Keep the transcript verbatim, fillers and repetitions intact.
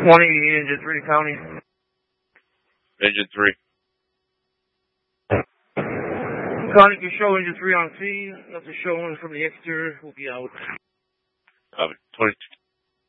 one eighty, engine three, county. Engine three. County can show engine three on scene. Nothing showing from the exterior. We'll be out. Uh, twenty-two.